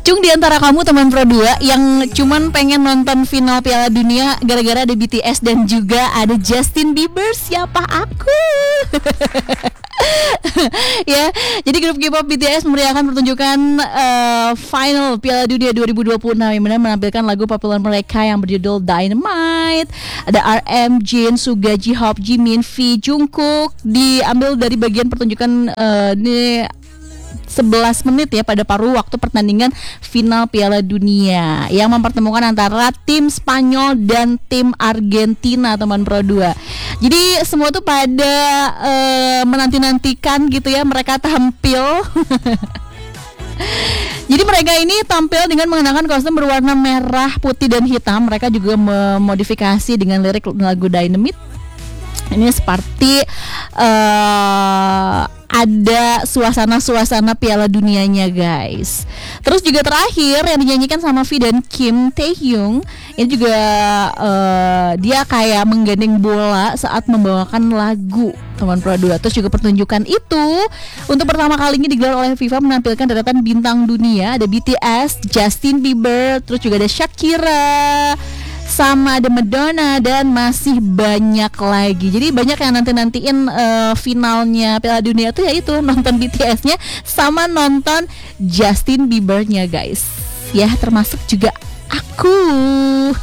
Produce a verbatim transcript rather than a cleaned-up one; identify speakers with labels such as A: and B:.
A: Cung, di antara kamu teman Pro dua yang cuman pengen nonton final Piala Dunia gara-gara ada B T S dan juga ada Justin Bieber, siapa aku? Ya, jadi grup K-pop B T S memeriahkan pertunjukan uh, final Piala Dunia dua ribu dua puluh enam yang benar menampilkan lagu populer mereka yang berjudul Dynamite. Ada R M, Jin, Suga, J-Hope, Jimin, V, Jungkook. Diambil dari bagian pertunjukan uh, di sebelas menit ya pada paruh waktu pertandingan final Piala Dunia yang mempertemukan antara tim Spanyol dan tim Argentina, teman Pro dua. Jadi semua tuh pada uh, menanti-nantikan gitu ya mereka tampil. Jadi mereka ini tampil dengan mengenakan kostum berwarna merah, putih dan hitam. Mereka juga memodifikasi dengan lirik lagu Dynamite. Ini seperti uh, ada suasana-suasana Piala Dunianya, guys. Terus juga terakhir yang dinyanyikan sama V dan Kim Taehyung, ini juga uh, dia kayak menggandeng bola saat membawakan lagu, teman Pro dua. Terus juga pertunjukan itu untuk pertama kalinya digelar oleh FIFA menampilkan deretan bintang dunia. Ada B T S, Justin Bieber, terus juga ada Shakira, sama ada Madonna dan masih banyak lagi. Jadi banyak yang nanti-nantiin uh, finalnya Piala Dunia tuh ya itu nonton B T S-nya sama nonton Justin Bieber-nya, guys. Ya, termasuk juga aku.